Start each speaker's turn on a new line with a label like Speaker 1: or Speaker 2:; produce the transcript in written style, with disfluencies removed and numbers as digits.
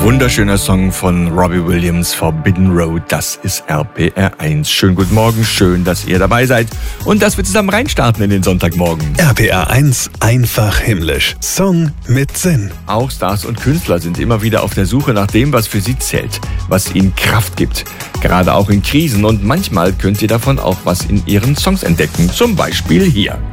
Speaker 1: Wunderschöner Song von Robbie Williams, Forbidden Road, das ist RPR 1. Schönen guten Morgen, schön, dass ihr dabei seid und dass wir zusammen reinstarten in den Sonntagmorgen.
Speaker 2: RPR 1, einfach himmlisch. Song mit Sinn.
Speaker 1: Auch Stars und Künstler sind immer wieder auf der Suche nach dem, was für sie zählt, was ihnen Kraft gibt. Gerade auch in Krisen, und manchmal könnt ihr davon auch was in ihren Songs entdecken, zum Beispiel hier.